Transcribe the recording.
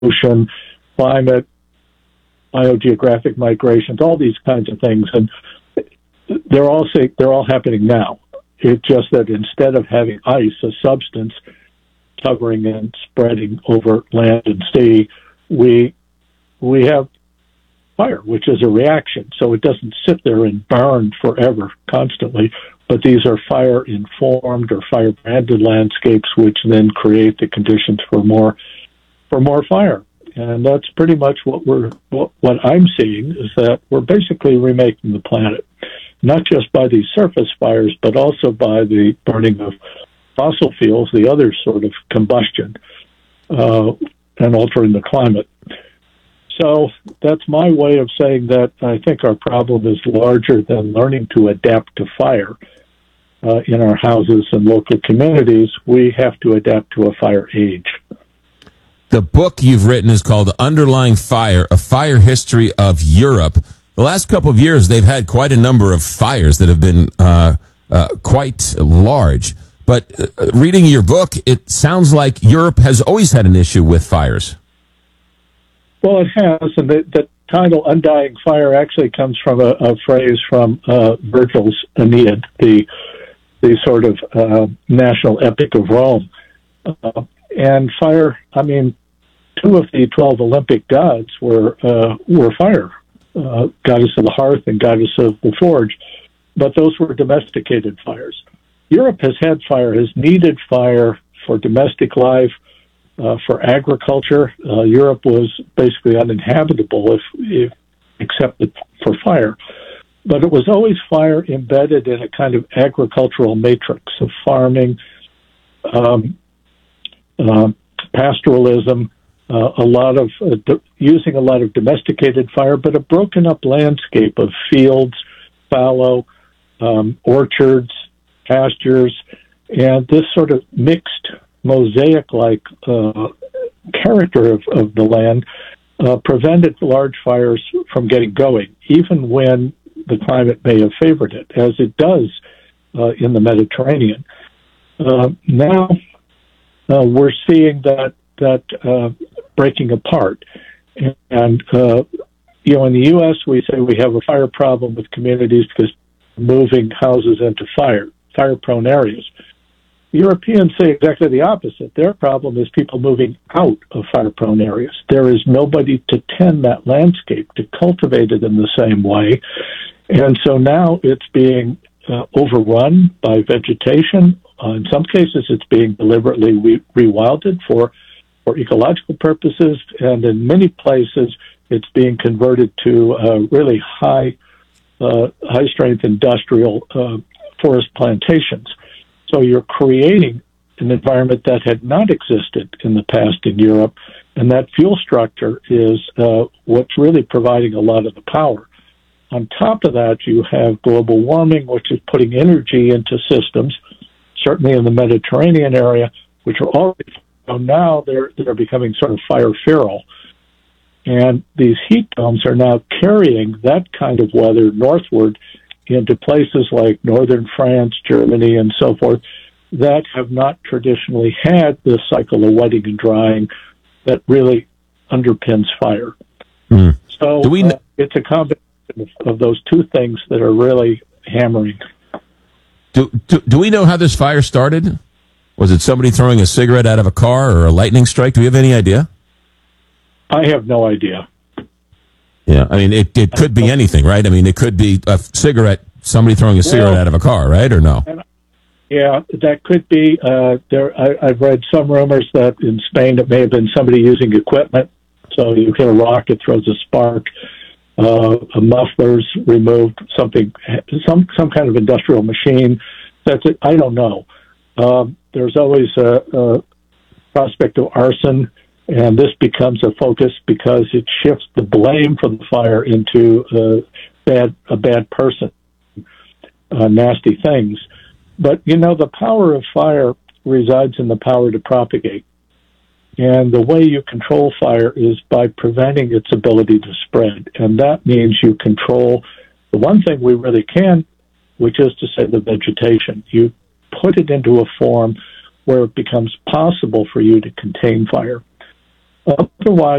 ocean, climate, biogeographic migrations, all these kinds of things. And they're all happening now. It's just that instead of having ice, a substance covering and spreading over land and sea, we have fire, which is a reaction. So it doesn't sit there and burn forever constantly, but these are fire-informed or fire-branded landscapes, which then create the conditions for more fire. And that's pretty much what I'm seeing, is that we're basically remaking the planet, not just by these surface fires, but also by the burning of fossil fuels, the other sort of combustion, and altering the climate. So that's my way of saying that I think our problem is larger than learning to adapt to fire in our houses and local communities. We have to adapt to a fire age. The book you've written is called Underlying Fire, A Fire History of Europe. The last couple of years, they've had quite a number of fires that have been quite large. But reading your book, it sounds like Europe has always had an issue with fires. Well, it has, and the title "Undying Fire" actually comes from a phrase from Virgil's Aeneid, the sort of national epic of Rome. And fire, I mean, 2 of the 12 Olympic gods were fire, goddess of the hearth and goddess of the forge, but those were domesticated fires. Europe has had fire, has needed fire for domestic life, for agriculture. Europe was basically uninhabitable if except for fire. But it was always fire embedded in a kind of agricultural matrix of farming, pastoralism, using a lot of domesticated fire, but a broken up landscape of fields, fallow, orchards, pastures, and this sort of mixed mosaic-like character of the land prevented large fires from getting going, even when the climate may have favored it, as it does in the Mediterranean. Now we're seeing that breaking apart. And, in the U.S., we say we have a fire problem with communities because moving houses into fire-prone areas. Europeans say exactly the opposite. Their problem is people moving out of fire-prone areas. There is nobody to tend that landscape, to cultivate it in the same way. And so now it's being overrun by vegetation. In some cases, it's being deliberately rewilded for ecological purposes, and in many places, it's being converted to really high-strength industrial forest plantations. So you're creating an environment that had not existed in the past in Europe, and that fuel structure is what's really providing a lot of the power. On top of that, you have global warming, which is putting energy into systems, certainly in the Mediterranean area, which are already, now they're becoming sort of fire feral. And these heat domes are now carrying that kind of weather northward into places like northern France, Germany, and so forth, that have not traditionally had this cycle of wetting and drying that really underpins fire. Mm. So it's a combination of those two things that are really hammering. Do we know how this fire started? Was it somebody throwing a cigarette out of a car or a lightning strike? Do we have any idea? I have no idea. Yeah, I mean, it could be anything, right? I mean, it could be a cigarette, somebody throwing a cigarette out of a car, right, or no? Yeah, that could be. I've read some rumors that in Spain it may have been somebody using equipment. So you hit a rock, it throws a spark. A muffler's removed, some kind of industrial machine. That's it. I don't know. There's always a prospect of arson. And this becomes a focus because it shifts the blame for the fire into a bad person, nasty things. But, the power of fire resides in the power to propagate. And the way you control fire is by preventing its ability to spread. And that means you control the one thing we really can, which is to say the vegetation. You put it into a form where it becomes possible for you to contain fire. Otherwise,